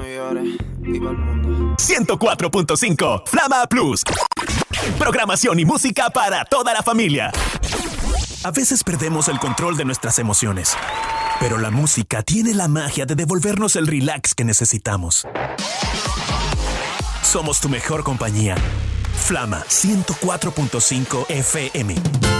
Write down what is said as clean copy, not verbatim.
no llores, viva el mundo. 104.5 Flama Plus. Programación y música para toda la familia. A veces perdemos el control de nuestras emociones, pero la música tiene la magia de devolvernos el relax que necesitamos. Somos tu mejor compañía. Flama 104.5 FM.